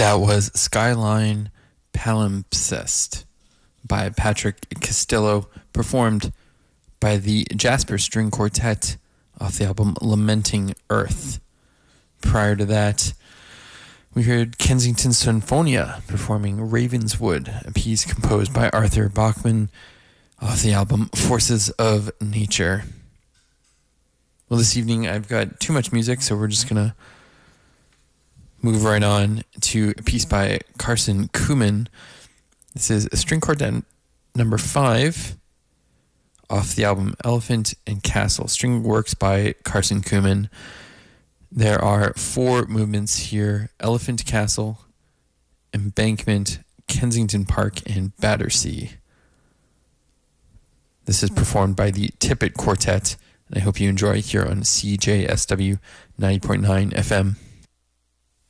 That was Skyline Palimpsest by Patrick Castillo, performed by the Jasper String Quartet off the album Lamenting Earth. Prior to that, we heard Kensington Sinfonia performing Ravenswood, a piece composed by Arthur Bachman off the album Forces of Nature. Well, this evening I've got too much music, so we're just going to move right on to a piece by Carson Kuhlman. This is a string quartet number 5 off the album Elephant and Castle. String works by Carson Kuhlman. There are 4 movements here: Elephant Castle, Embankment, Kensington Park, and Battersea. This is performed by the Tippett Quartet, and I hope you enjoy here on CJSW 90.9 FM.